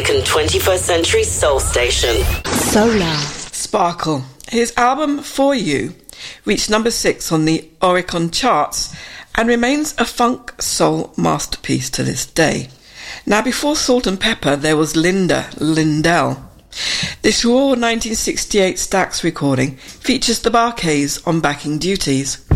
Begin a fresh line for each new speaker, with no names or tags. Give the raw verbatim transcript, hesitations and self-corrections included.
twenty-first Century Soul Station.
Solar.
Sparkle. His album For You reached number six on the Oricon charts and remains a funk soul masterpiece to this day. Now, before Salt and Pepper, there was Linda Lindell. This raw nineteen sixty-eight Stax recording features the Bar-Kays on backing duties.